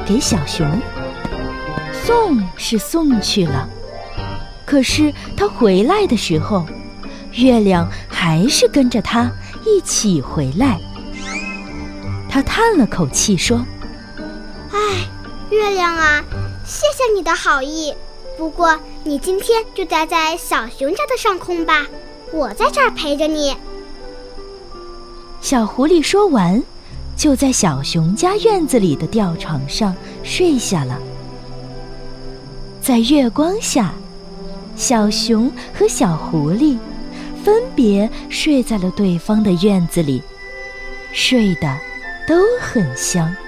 给小熊。送是送去了，可是他回来的时候，月亮还是跟着他一起回来。他叹了口气说： 唉，月亮啊，谢谢你的好意，不过你今天就待在小熊家的上空吧，我在这儿陪着你。 小狐狸说完，就在小熊家院子里的吊床上睡下了。在月光下，小熊和小狐狸分别睡在了对方的院子里，睡得都很香。